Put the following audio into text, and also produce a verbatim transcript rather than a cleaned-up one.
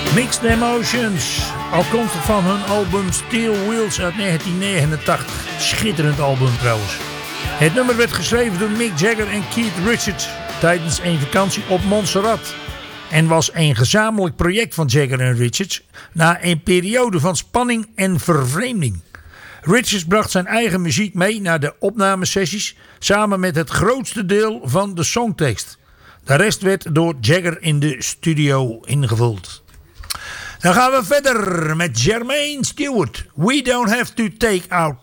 Mixed Emotions, afkomstig van hun album Steel Wheels uit negentien negenentachtig. Schitterend album trouwens. Het nummer werd geschreven door Mick Jagger en Keith Richards tijdens een vakantie op Montserrat. En was een gezamenlijk project van Jagger en Richards na een periode van spanning en vervreemding. Richards bracht zijn eigen muziek mee naar de opnamesessies samen met het grootste deel van de songtekst. De rest werd door Jagger in de studio ingevuld. Dan gaan we verder met Jermaine Stewart. We don't have to take our